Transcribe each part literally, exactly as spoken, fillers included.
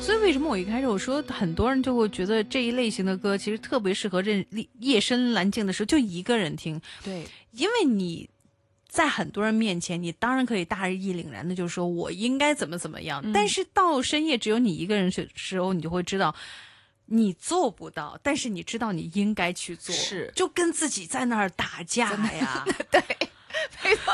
所以为什么我一开始我说很多人就会觉得这一类型的歌其实特别适合任夜深蓝静的时候就一个人听。 对， 因为你在很多人面前你当然可以大义凛然的就说我应该怎么怎么样、嗯、但是到深夜只有你一个人的时候，你就会知道你做不到，但是你知道你应该去做， 是就跟自己在那儿打架呀。 对，没错。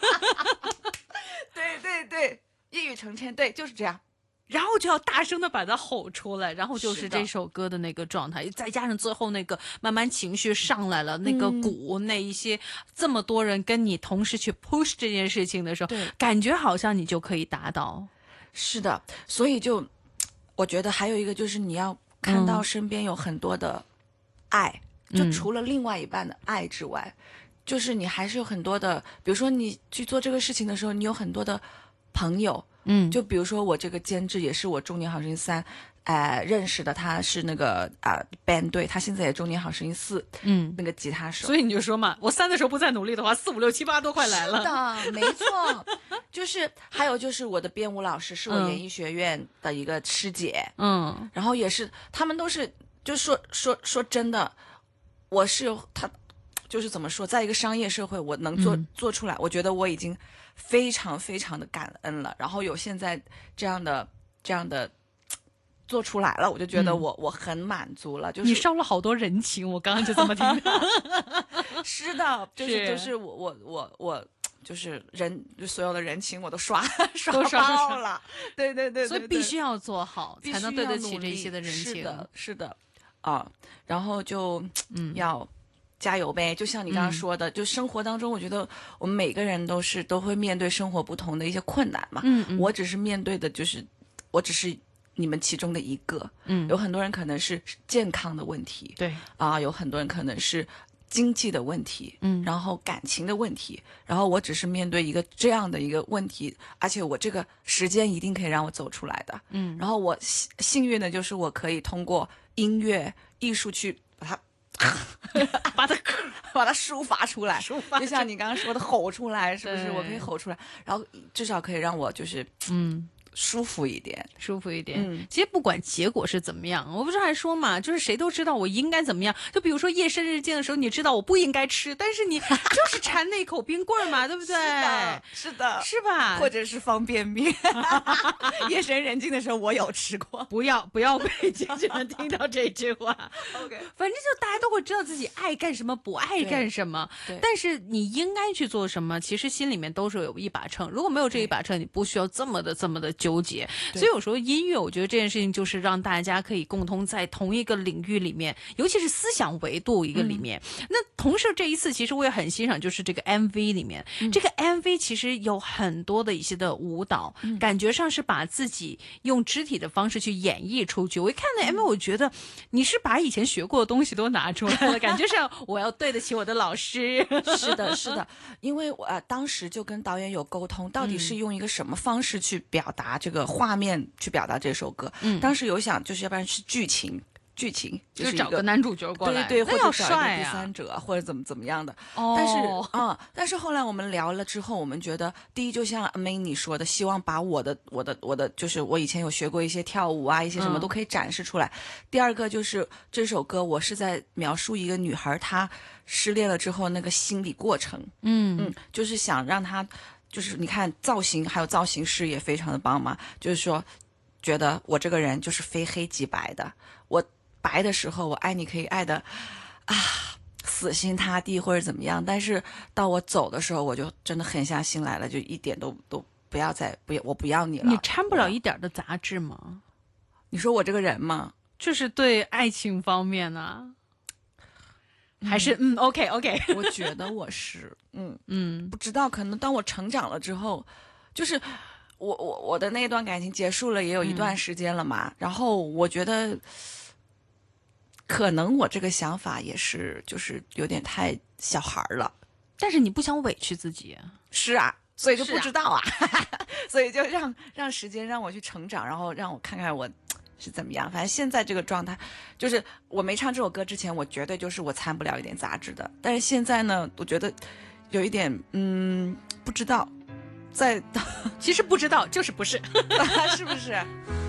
对对对，一语成谶，对，就是这样。 然后就要大声的把它吼出来，然后就是这首歌的那个状态，再加上最后那个慢慢情绪上来了，那个鼓、嗯、那一些这么多人跟你同时去 push 这件事情的时候， 对， 感觉好像你就可以达到。 是的，所以就我觉得还有一个就是你要看到身边有很多的爱、嗯、就除了另外一半的爱之外、嗯、就是你还是有很多的，比如说你去做这个事情的时候，你有很多的朋友。嗯，就比如说我这个监制也是我中年好声音三，呃，认识的，他是那个啊、呃、band 队，他现在也中年好声音四，嗯，那个吉他手。 所以你就说嘛，我三的时候不再努力的话，四五六七八都快来了。 是的，没错。就是还有就是我的编舞老师是我演艺学院的一个师姐，嗯，然后也是他们都是就说说说真的，我是有他。就是怎么说，在一个商业社会，我能做、嗯、做出来，我觉得我已经非常非常的感恩了。然后有现在这样的这样的做出来了，我就觉得我、嗯、我很满足了。就是你烧了好多人情，我刚刚就这么听的。 是的，就是就是我我我我就是人，就所有的人情我都刷刷爆了。对对 对, 对, 对， 所以必须要做好，才能对得起这些的人情。 是的，是的，啊，然后就嗯要。加油呗！就像你刚刚说的、嗯，就生活当中，我觉得我们每个人都是都会面对生活不同的一些困难嘛。嗯嗯。我只是面对的就是，我只是你们其中的一个。嗯。有很多人可能是健康的问题。 对。 啊，有很多人可能是经济的问题。嗯。然后感情的问题，然后我只是面对一个这样的一个问题，而且我这个时间一定可以让我走出来的。嗯。然后我幸幸运的就是我可以通过音乐艺术去把它。把它把它抒发出来， 抒发就像你刚刚说的吼出来，是不是？我可以吼出来，然后至少可以让我就是嗯舒服一点， 舒服一点。嗯，其实不管结果是怎么样，我不是还说嘛，就是谁都知道我应该怎么样。就比如说夜深人静的时候，你知道我不应该吃，但是你就是馋那口冰棍嘛，对不对？ 是的，是的， 是吧？ 或者是方便面。夜深人静的时候，我有吃过。 不要不要被经纪人听到这句话。 OK， 反正就大家都会知道自己爱干什么，不爱干什么。 对， 但是你应该去做什么，其实心里面都是有一把秤。如果没有这一把秤，你不需要这么的这么的纠结。所以有时候音乐，我觉得这件事情就是让大家可以共同在同一个领域里面，尤其是思想维度一个里面。嗯、那同时这一次，其实我也很欣赏，就是这个 M V 里面，嗯、这个 M V 其实有很多的一些的舞蹈，嗯、感觉上是把自己用肢体的方式去演绎出去。我一看那 M V， 我觉得你是把以前学过的东西都拿出来了，感觉上我要对得起我的老师。 是的，是的，因为我、呃、当时就跟导演有沟通，到底是用一个什么方式去表达这个画面，去表达这首歌。嗯，当时有想，就是要不然是剧情。剧情就是找个男主角过来， 对对对，或者找一个第三者、啊、或者怎么怎么样的。哦，但是啊、嗯，但是后来我们聊了之后，我们觉得，第一就像阿妹你说的，希望把我的我的我的，就是我以前有学过一些跳舞啊，一些什么都可以展示出来。嗯、第二个就是这首歌，我是在描述一个女孩她失恋了之后那个心理过程。嗯嗯，就是想让她，就是你看造型，还有造型师也非常的棒嘛，就是说，觉得我这个人就是非黑即白的，我。白的时候我爱你可以爱的啊死心塌地或者怎么样，但是到我走的时候我就真的狠下心来了，就一点都都不要再不要我不要你了。 你掺不了一点的杂质吗？ 你说我这个人吗？ 就是对爱情方面呢、啊，还是嗯 OK OK， 我觉得我是嗯嗯不知道，可能当我成长了之后，就是我我我的那段感情结束了也有一段时间了嘛、嗯、然后我觉得可能我这个想法也是，就是有点太小孩了， 但是你不想委屈自己。 是啊，所以就不知道啊，啊所以就让让时间让我去成长，然后让我看看我是怎么样。反正现在这个状态，就是我没唱这首歌之前，我绝对就是我掺不了一点杂质的。但是现在呢，我觉得有一点嗯不知道，在其实不知道就是不是， 是不是？